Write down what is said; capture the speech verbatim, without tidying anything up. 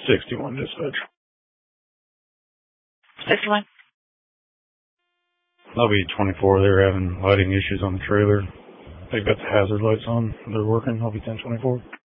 sixty-one dispatch. sixty-one. That'll be twenty-four. They were having lighting issues on the trailer. They've got the hazard lights on. They're working. I'll be ten twenty-four.